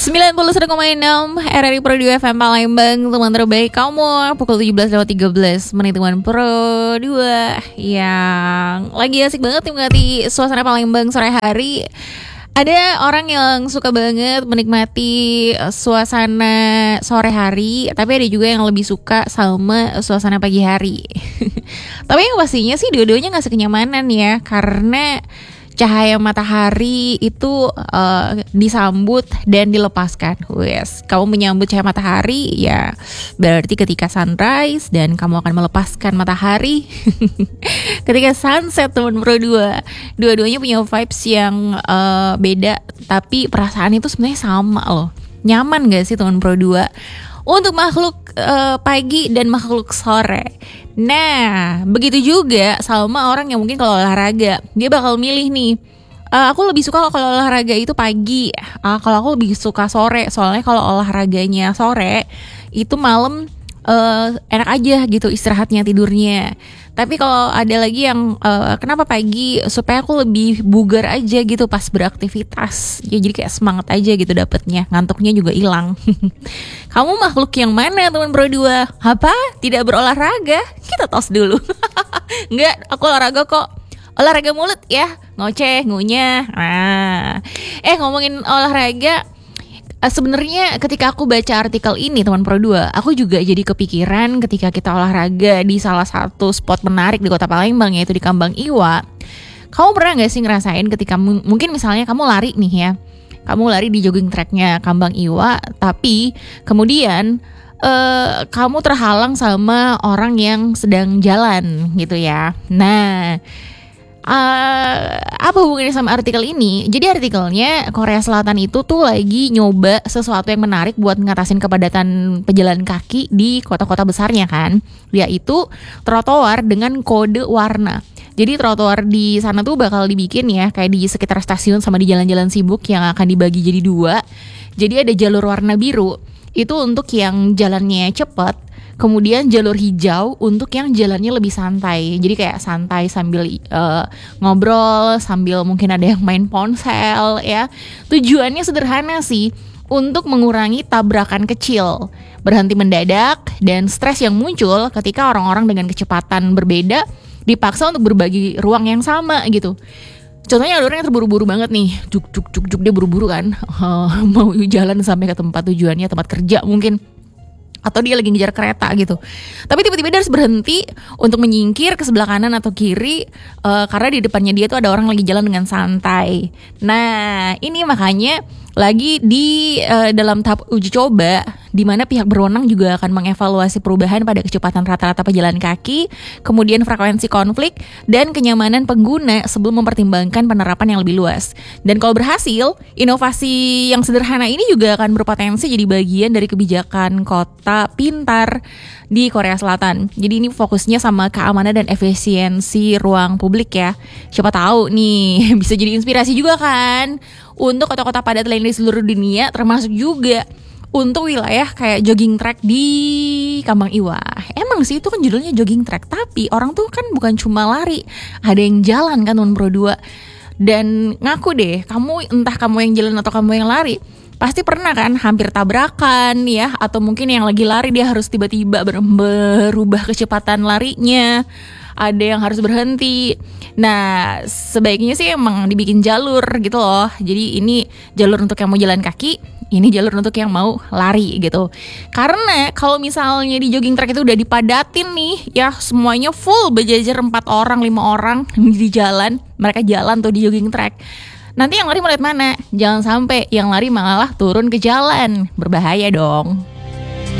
91,6 RRI Pro 2 FM Palembang, teman terbaik kamu. Pukul 17.13 menit teman Pro 2 yang lagi asik banget menikmati suasana Palembang sore hari. Ada orang yang suka banget menikmati suasana sore hari, tapi ada juga yang lebih suka sama suasana pagi hari. Tapi yang pastinya sih dua-duanya gak sekenyamanan ya, karena cahaya matahari itu disambut dan dilepaskan. Wes, kamu menyambut cahaya matahari ya berarti ketika sunrise, dan kamu akan melepaskan matahari ketika sunset, teman Pro 2. Dua-duanya punya vibes yang beda, tapi perasaan itu sebenarnya sama loh. Nyaman gak sih teman Pro 2 untuk makhluk pagi dan makhluk sore? Nah, begitu juga sama orang yang mungkin kalau olahraga, dia bakal milih nih, aku lebih suka kalau olahraga itu pagi, kalau aku lebih suka sore, soalnya kalau olahraganya sore itu malam enak aja gitu istirahatnya, tidurnya. Tapi kalau ada lagi yang kenapa pagi, supaya aku lebih bugar aja gitu pas beraktivitas ya, jadi kayak semangat aja gitu dapetnya, ngantuknya juga hilang. Kamu makhluk yang mana teman Pro 2? Apa? Tidak berolahraga? Kita tos dulu. Enggak, aku olahraga kok. Olahraga mulut ya, ngoceh, ngunyah. Ngomongin olahraga, sebenarnya ketika aku baca artikel ini teman Pro 2, aku juga jadi kepikiran ketika kita olahraga di salah satu spot menarik di Kota Palembang, yaitu di Kambang Iwa. Kamu pernah gak sih ngerasain ketika mungkin misalnya kamu lari nih ya, kamu lari di jogging tracknya Kambang Iwa, tapi kemudian kamu terhalang sama orang yang sedang jalan gitu ya. Nah, apa hubungannya sama artikel ini? Jadi artikelnya, Korea Selatan itu tuh lagi nyoba sesuatu yang menarik buat ngatasin kepadatan pejalan kaki di kota-kota besarnya kan, yaitu trotoar dengan kode warna. Jadi trotoar di sana tuh bakal dibikin ya kayak di sekitar stasiun sama di jalan-jalan sibuk yang akan dibagi jadi dua. Jadi ada jalur warna biru, itu untuk yang jalannya cepet. Kemudian jalur hijau untuk yang jalannya lebih santai. Jadi kayak santai sambil ngobrol, sambil mungkin ada yang main ponsel ya. Tujuannya sederhana sih, untuk mengurangi tabrakan kecil, berhenti mendadak, dan stres yang muncul ketika orang-orang dengan kecepatan berbeda dipaksa untuk berbagi ruang yang sama gitu. Contohnya ada orang yang terburu-buru banget nih, juk dia buru-buru kan, mau jalan sampai ke tempat tujuannya, tempat kerja mungkin, atau dia lagi ngejar kereta gitu. Tapi tiba-tiba dia harus berhenti untuk menyingkir ke sebelah kanan atau kiri, karena di depannya dia tuh ada orang lagi jalan dengan santai. Nah, ini makanya lagi di dalam tahap uji coba, di mana pihak berwenang juga akan mengevaluasi perubahan pada kecepatan rata-rata pejalan kaki, kemudian frekuensi konflik, dan kenyamanan pengguna sebelum mempertimbangkan penerapan yang lebih luas. Dan kalau berhasil, inovasi yang sederhana ini juga akan berpotensi jadi bagian dari kebijakan kota pintar di Korea Selatan. Jadi ini fokusnya sama keamanan dan efisiensi ruang publik ya. Siapa tahu nih bisa jadi inspirasi juga kan untuk kota-kota padat lain di seluruh dunia, termasuk juga untuk wilayah kayak jogging track di Kambang Iwa. Emang sih itu kan judulnya jogging track, tapi orang tuh kan bukan cuma lari, ada yang jalan kan teman Pro 2. Dan ngaku deh, entah kamu yang jalan atau kamu yang lari, pasti pernah kan hampir tabrakan ya, atau mungkin yang lagi lari dia harus tiba-tiba berubah kecepatan larinya, ada yang harus berhenti. Nah, sebaiknya sih emang dibikin jalur gitu loh. Jadi ini jalur untuk yang mau jalan kaki, ini jalur untuk yang mau lari gitu. Karena kalau misalnya di jogging track itu udah dipadatin nih ya, semuanya full berjajar 4 orang, 5 orang di jalan, mereka jalan tuh di jogging track. Nanti yang lari mau lihat mana? Jangan sampai yang lari malah turun ke jalan, berbahaya dong.